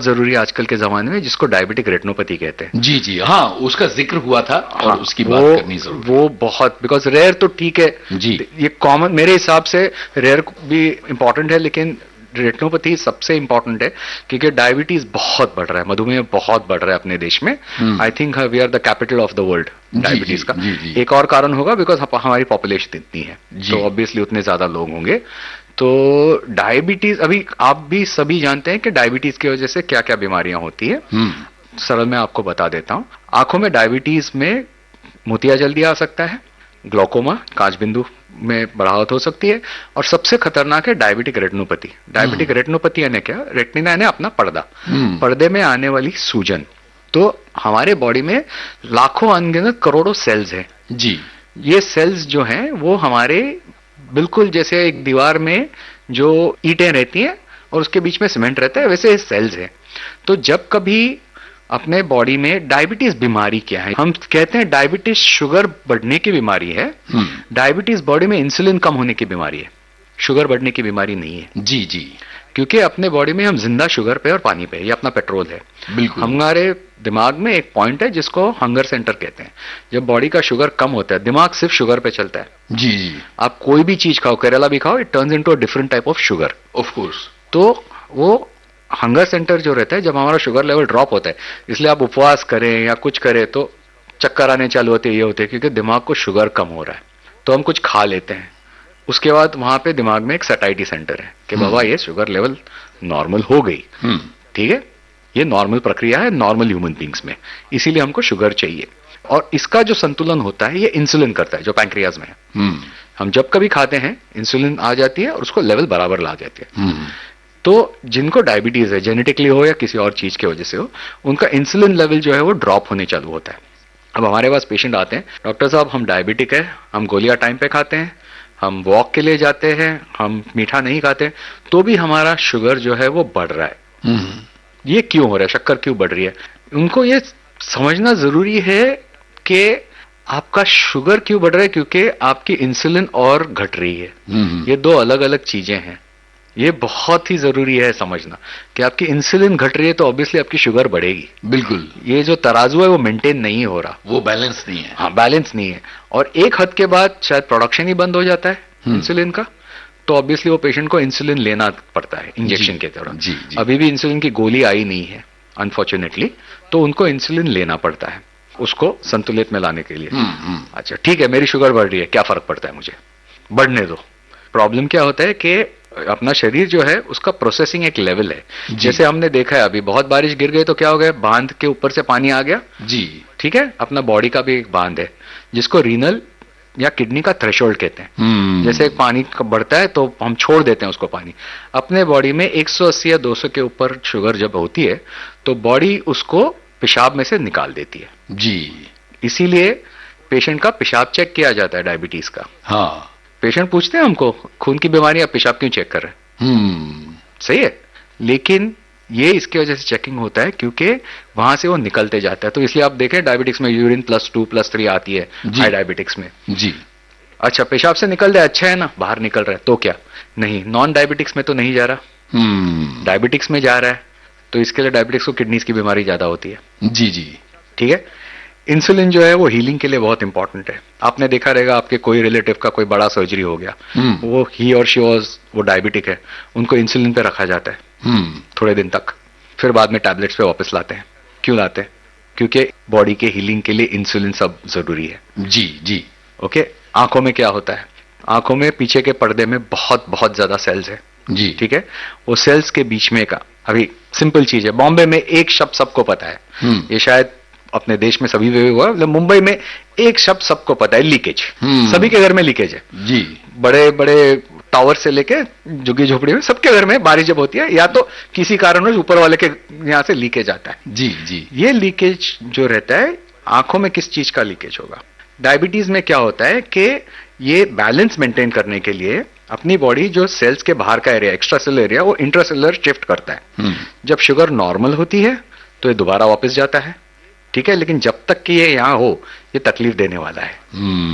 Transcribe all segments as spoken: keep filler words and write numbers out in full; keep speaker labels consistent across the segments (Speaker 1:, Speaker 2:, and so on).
Speaker 1: बहुत जरूरी है आजकल के जमाने में, जिसको डायबिटिक रेटिनोपैथी कहते हैं।
Speaker 2: जी जी हाँ, उसका जिक्र हुआ था और हाँ, उसकी बात
Speaker 1: वो,
Speaker 2: करनी जरूरी।
Speaker 1: वो बहुत, बिकॉज रेयर तो ठीक है
Speaker 2: जी,
Speaker 1: ये कॉमन मेरे हिसाब से रेयर भी इंपॉर्टेंट है, लेकिन रेटिनोपैथी सबसे इंपॉर्टेंट है क्योंकि डायबिटीज बहुत बढ़ रहा है, मधुमेह बहुत बढ़ रहा है अपने देश में। I think we are the capital of the world diabetes का।
Speaker 2: जी, जी,
Speaker 1: एक और कारण होगा बिकॉज हमारी पॉपुलेशन इतनी है, तो ऑब्वियसली उतने ज्यादा लोग होंगे। तो डायबिटीज, अभी आप भी सभी जानते हैं कि डायबिटीज की वजह से क्या क्या बीमारियां होती है। सरल मैं आपको बता देता हूं। आंखों में डायबिटीज में मोतिया जल्दी आ सकता है, ग्लोकोमा कांच बिंदु में बढ़ावट हो सकती है, और सबसे खतरनाक है डायबिटिक रेटिनोपैथी। डायबिटिक रेटिनोपैथी यानी क्या? रेटिना यानी अपना पर्दा, पर्दे में आने वाली सूजन। तो हमारे बॉडी में लाखों अनगिनत करोड़ों सेल्स हैं
Speaker 2: जी।
Speaker 1: ये सेल्स जो हैं वो हमारे बिल्कुल जैसे एक दीवार में जो ईंटें रहती हैं और उसके बीच में सीमेंट रहता है, वैसे सेल्स हैं। तो जब कभी अपने बॉडी में डायबिटीज बीमारी क्या है, हम कहते हैं डायबिटीज शुगर बढ़ने की बीमारी है। डायबिटीज बॉडी में इंसुलिन कम होने की बीमारी है, शुगर बढ़ने की बीमारी नहीं है।
Speaker 2: जी जी,
Speaker 1: क्योंकि अपने बॉडी में हम जिंदा शुगर पे और पानी पे, ये अपना पेट्रोल है।
Speaker 2: बिल्कुल।
Speaker 1: हमारे दिमाग में एक पॉइंट है जिसको हंगर सेंटर कहते हैं। जब बॉडी का शुगर कम होता है, दिमाग सिर्फ शुगर पे चलता है।
Speaker 2: जी जी,
Speaker 1: आप कोई भी चीज खाओ, केरला भी खाओ, it turns into a different type of sugar.
Speaker 2: Of course.
Speaker 1: तो वो हंगर सेंटर जो रहता है, जब हमारा शुगर लेवल ड्रॉप होता है, इसलिए आप उपवास करें या कुछ करें तो चक्कर आने चालू होते, ये होते हैं क्योंकि दिमाग को शुगर कम हो रहा है। तो हम कुछ खा लेते हैं, उसके बाद वहां पे दिमाग में एक सटाइटी सेंटर है कि बाबा ये शुगर लेवल नॉर्मल हो गई, ठीक है, ये नॉर्मल प्रक्रिया है नॉर्मल ह्यूमन बींग्स में, इसीलिए हमको शुगर चाहिए। और इसका जो संतुलन होता है ये इंसुलिन करता है, जो पैंक्रियाज में है। हम जब कभी खाते हैं इंसुलिन आ जाती है और उसको लेवल बराबर ला जाती है। तो जिनको डायबिटीज है, जेनेटिकली हो या किसी और चीज की वजह से हो, उनका इंसुलिन लेवल जो है वो ड्रॉप होने चालू होता है। अब हमारे पास पेशेंट आते हैं, डॉक्टर साहब हम डायबिटिक है, हम गोलियां टाइम पे खाते हैं, हम वॉक के लिए जाते हैं, हम मीठा नहीं खाते, तो भी हमारा शुगर जो है वो बढ़ रहा है। ये क्यों हो रहा है, शक्कर क्यों बढ़ रही है? उनको ये समझना जरूरी है कि आपका शुगर क्यों बढ़ रहा है, क्योंकि आपकी इंसुलिन और घट रही है। ये दो अलग अलग चीजें हैं। ये बहुत ही जरूरी है समझना कि आपकी इंसुलिन घट रही है तो ऑब्वियसली आपकी शुगर बढ़ेगी।
Speaker 2: बिल्कुल,
Speaker 1: ये जो तराजू है वो मेंटेन नहीं हो रहा,
Speaker 2: वो बैलेंस नहीं है।
Speaker 1: हाँ, बैलेंस नहीं है। और एक हद के बाद शायद प्रोडक्शन ही बंद हो जाता है इंसुलिन का, तो ऑब्वियसली वो पेशेंट को इंसुलिन लेना पड़ता है इंजेक्शन के दौरान। अभी भी इंसुलिन की गोली आई नहीं है अनफॉर्चुनेटली, तो उनको इंसुलिन लेना पड़ता है उसको संतुलित में लाने के लिए। अच्छा ठीक है, मेरी शुगर बढ़ रही है, क्या फर्क पड़ता है मुझे, बढ़ने दो। प्रॉब्लम क्या होता है कि अपना शरीर जो है उसका प्रोसेसिंग एक लेवल है। जैसे हमने देखा है अभी बहुत बारिश गिर गई तो क्या हो गया, बांध के ऊपर से पानी आ गया जी, ठीक है। अपना बॉडी का भी एक बांध है जिसको रीनल या किडनी का थ्रेशोल्ड कहते हैं। जैसे एक पानी बढ़ता है तो हम छोड़ देते हैं उसको पानी। अपने बॉडी में एक सौ अस्सी या दो सौ के ऊपर शुगर जब होती है तो बॉडी उसको पेशाब में से निकाल देती है जी। इसीलिए पेशेंट का पेशाब चेक किया जाता है डायबिटीज का। हाँ, पेशेंट पूछते हैं हमको खून की बीमारी, आप पेशाब क्यों चेक कर रहे हैं? सही है, लेकिन ये इसकी वजह से चेकिंग होता है क्योंकि वहां से वो निकलते जाता है। तो इसलिए आप देखें डायबिटिक्स में urine plus two plus three आती है हाई डायबिटिक्स में जी। अच्छा, पेशाब से निकल रहा है, अच्छा है ना, बाहर निकल रहा है तो क्या, नहीं, नॉन डायबिटिक्स में तो नहीं जा रहा, डायबिटिक्स में जा रहा है, तो इसके लिए डायबिटिक्स को किडनीज की बीमारी ज्यादा होती है जी जी, ठीक है। इंसुलिन जो है वो हीलिंग के लिए बहुत इंपॉर्टेंट है। आपने देखा रहेगा आपके कोई रिलेटिव का कोई बड़ा सर्जरी हो गया, वो ही और शी वाज वो डायबिटिक है, उनको इंसुलिन पे रखा जाता है थोड़े दिन तक, फिर बाद में टैबलेट्स पे वापस लाते हैं। क्यों लाते हैं? क्योंकि बॉडी के हीलिंग के लिए इंसुलिन सब जरूरी है जी जी। ओके, आंखों में क्या होता है, आंखों में पीछे के पर्दे में बहुत बहुत ज्यादा सेल्स है जी, ठीक है। वो सेल्स के बीच में का, अभी सिंपल चीज है, बॉम्बे में एक शब्द सबको पता है, ये शायद अपने देश में सभी में हुआ, मतलब मुंबई में एक शब्द सबको पता है, लीकेज। सभी के घर में लीकेज है जी, बड़े बड़े टावर से लेके झुग्गी झोपड़ी में सबके घर में बारिश जब होती है या तो किसी कारण ऊपर वाले के यहां से लीकेज आता है जी जी। ये लीकेज जो रहता है आंखों में किस चीज का लीकेज होगा? डायबिटीज में क्या होता है कि ये बैलेंस मेंटेन करने के लिए अपनी बॉडी जो सेल्स के बाहर का एरिया, एक्स्ट्रा सेलुलर एरिया, वो इंट्रासेलुलर शिफ्ट करता है। जब शुगर नॉर्मल होती है तो ये दोबारा वापस जाता है, ठीक है, लेकिन जब तक कि ये यहां हो ये तकलीफ देने वाला है।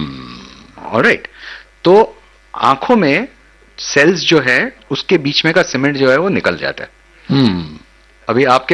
Speaker 1: ऑलराइट, तो आंखों में सेल्स जो है उसके बीच में का सीमेंट जो है वो निकल जाता है। अभी आपके